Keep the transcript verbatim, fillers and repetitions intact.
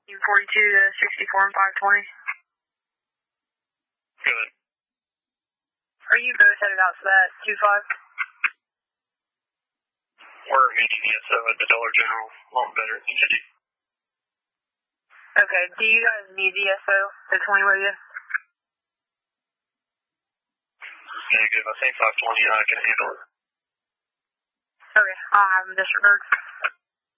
forty-two to sixty-four and five twenty. Good. Are you both headed out to that two five? We're meeting D S O at the Dollar General, Long Veterans City. Okay, do you guys need D S O, the twenty with you? Negative, I think five twenty I can handle it. Okay, I'll have them disregard.